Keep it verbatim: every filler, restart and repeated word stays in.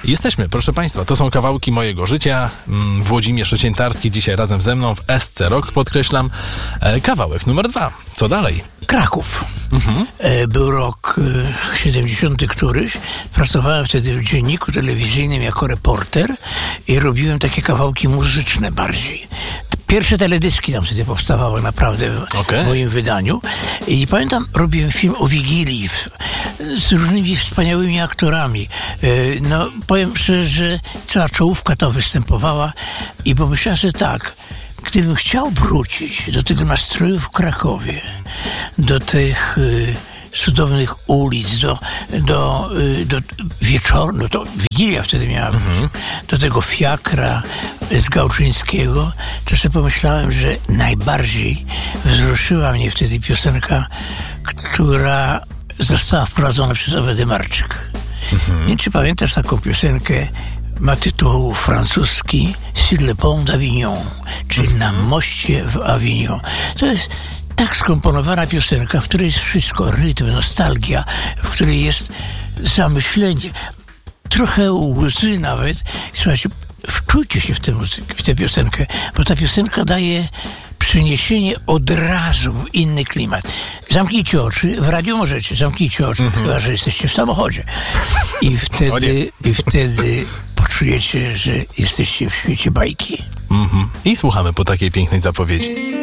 Jesteśmy, proszę Państwa, to są kawałki mojego życia. Włodzimierz Ociętarski dzisiaj razem ze mną w S C Rock, podkreślam. Kawałek numer dwa. Co dalej? Kraków. Mhm. Był rok siedemdziesiąty któryś. Pracowałem wtedy w dzienniku telewizyjnym jako reporter i robiłem takie kawałki muzyczne bardziej. Pierwsze teledyski tam wtedy powstawały naprawdę w okay. moim wydaniu. I pamiętam, robiłem film o Wigilii w, z różnymi wspaniałymi aktorami. No, powiem szczerze, że cała czołówka tam występowała i pomyślałem sobie tak, gdybym chciał wrócić do tego nastroju w Krakowie, do tych y, cudownych ulic, do, do, y, do wieczoru, no to Wigilia wtedy miałem, mhm. do tego fiakra z Gałczyńskiego, to sobie pomyślałem, że najbardziej wzruszyła mnie wtedy piosenka, która została wprowadzona przez Ewę Demarczyk. Mhm. Nie wiem, czy pamiętasz taką piosenkę, ma tytuł francuski Sur le pont d'Avignon, czyli mm-hmm. na moście w Avignon. To jest tak skomponowana piosenka, w której jest wszystko, rytm, nostalgia, w której jest zamyślenie, trochę łzy nawet. Słuchajcie, wczujcie się w tę muzykę, w tę piosenkę, bo ta piosenka daje przeniesienie od razu w inny klimat. Zamknijcie oczy, w radiu możecie, zamknijcie oczy, mm-hmm. chyba że jesteście w samochodzie. I wtedy, i wtedy poczujecie, że jesteście w świecie bajki. Mm-hmm. I słuchamy po takiej pięknej zapowiedzi.